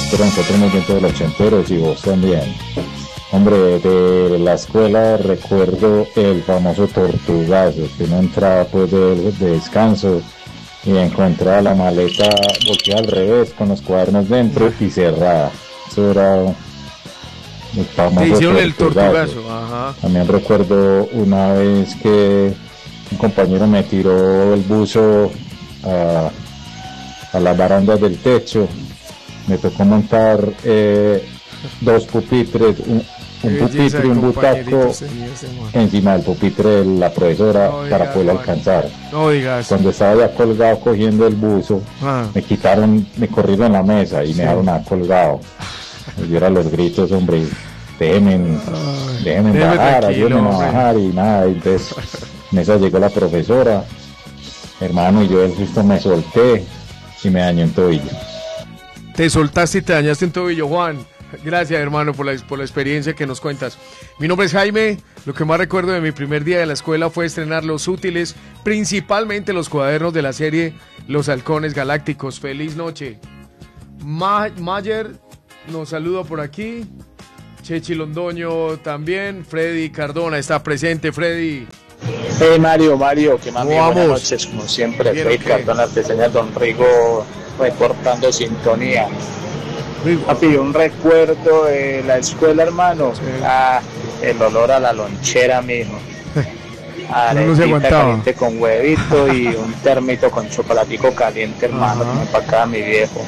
espero nosotros muy bien todos los ochenteros y vos también. Hombre, de la escuela recuerdo el famoso tortugazo, que uno entraba pues de descanso y encontraba la maleta volteada al revés con los cuadernos dentro y cerrada. Eso era el famoso hicieron tortugazo. El tortugazo. Ajá. También recuerdo una vez que un compañero me tiró el buzo a las barandas del techo. Me tocó montar dos pupitres, un pupitre y un butaco encima del pupitre de la profesora para poder alcanzar. No digas. Cuando estaba ya colgado cogiendo el buzo, me corrieron la mesa y me dejaron colgado. Y eran los gritos, hombre, déjenme bajar, ayúdenme a bajar y nada. Y entonces en esa llegó la profesora, hermano, y yo del susto me solté y me dañó un tobillo. Te soltaste y te dañaste un tobillo, Juan. Gracias, hermano, por la experiencia que nos cuentas. Mi nombre es Jaime. Lo que más recuerdo de mi primer día de la escuela fue estrenar los útiles, principalmente los cuadernos de la serie Los Halcones Galácticos. Feliz noche. Mayer nos saluda por aquí. Chechi Londoño también. Freddy Cardona está presente. Freddy. Hey Mario, que mami, buenas noches, como siempre. Freddy Cardona, te enseña Don Rigo reportando sintonía. Papi, un recuerdo de la escuela, hermano. Sí. El olor a la lonchera, mijo. No se aguantaba. Caliente con huevito y un termito con chocolatico caliente, hermano, como para acá mi viejo.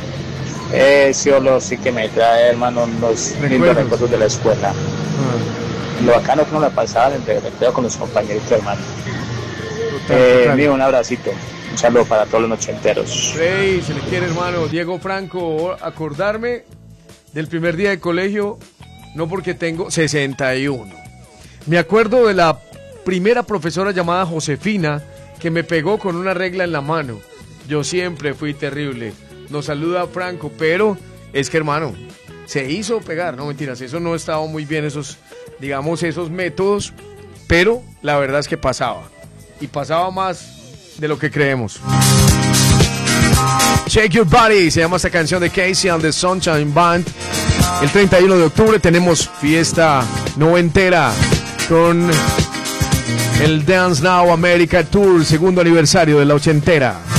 Ese olor sí que me trae, hermano, unos lindos recuerdos de la escuela. Lo bacano que uno la pasaba entre recreo con los compañeros, hermano. Mijo, un abracito. Un saludo para todos los ochenteros. Hey, se le quiere, hermano. Diego Franco, acordarme del primer día de colegio, no porque tengo 61. Me acuerdo de la primera profesora llamada Josefina, que me pegó con una regla en la mano. Yo siempre fui terrible. Nos saluda Franco, pero es que, hermano, se hizo pegar. No, mentiras, eso no estaba muy bien, esos métodos, pero la verdad es que pasaba. Y pasaba más de lo que creemos. Shake Your Body se llama esta canción de Casey and the Sunshine Band. El 31 de octubre tenemos fiesta noventera con el Dance Now America Tour, segundo aniversario de la ochentera.